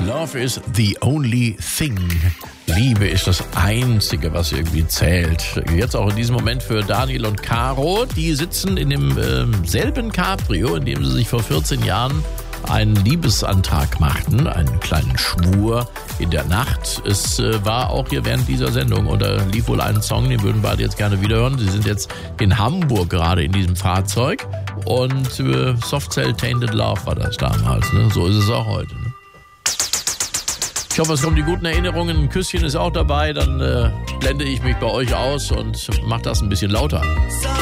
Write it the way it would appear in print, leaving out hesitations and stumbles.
Love is the only thing. Liebe ist das Einzige, was irgendwie zählt. Jetzt auch in diesem Moment für Daniel und Caro. Die sitzen in dem selben Cabrio, in dem sie sich vor 14 Jahren einen Liebesantrag machten, einen kleinen Schwur in der Nacht. Es war auch hier während dieser Sendung und da lief wohl ein Song, den würden beide jetzt gerne wiederhören. Sie sind jetzt in Hamburg gerade in diesem Fahrzeug und Soft Cell Tainted Love war das damals. Ne? So ist es auch heute. Ne? Ich hoffe, es kommen die guten Erinnerungen. Ein Küsschen ist auch dabei. Dann blende ich mich bei euch aus und mache das ein bisschen lauter.